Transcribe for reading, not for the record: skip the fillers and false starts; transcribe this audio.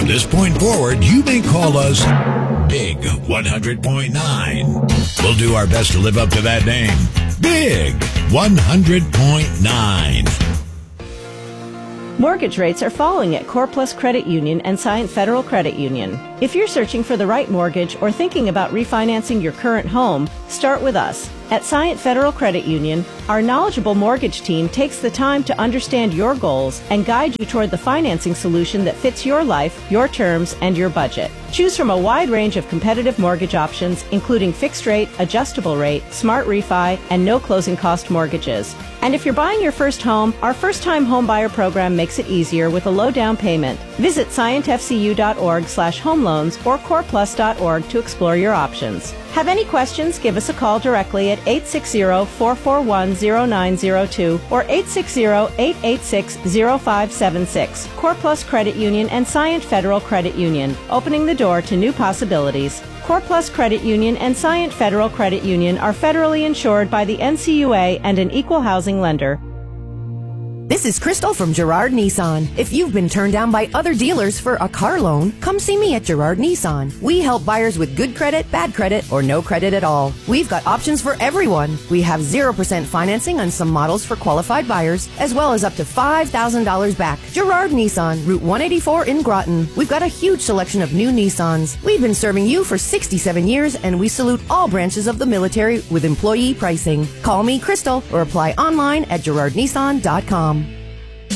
From this point forward, you may call us Big 100.9. We'll do our best to live up to that name. Big 100.9. Mortgage rates are falling at Core Plus Credit Union and Scient Federal Credit Union. If you're searching for the right mortgage or thinking about refinancing your current home, start with us. At Scient Federal Credit Union, our knowledgeable mortgage team takes the time to understand your goals and guide you toward the financing solution that fits your life, your terms, and your budget. Choose from a wide range of competitive mortgage options, including fixed rate, adjustable rate, smart refi, and no closing cost mortgages. And if you're buying your first home, our first-time home buyer program makes it easier with a low down payment. Visit scientfcu.org/home loans or coreplus.org to explore your options. Have any questions? Give us a call directly at 860-441-0902 or 860-886-0576. Core Plus Credit Union and Scient Federal Credit Union, opening the door to new possibilities. Core Plus Credit Union and Scient Federal Credit Union are federally insured by the NCUA and an equal housing lender. This is Crystal from Girard Nissan. If you've been turned down by other dealers for a car loan, come see me at Girard Nissan. We help buyers with good credit, bad credit, or no credit at all. We've got options for everyone. We have 0% financing on some models for qualified buyers, as well as up to $5,000 back. Girard Nissan, Route 184 in Groton. We've got a huge selection of new Nissans. We've been serving you for 67 years, and we salute all branches of the military with employee pricing. Call me, Crystal, or apply online at girardnissan.com.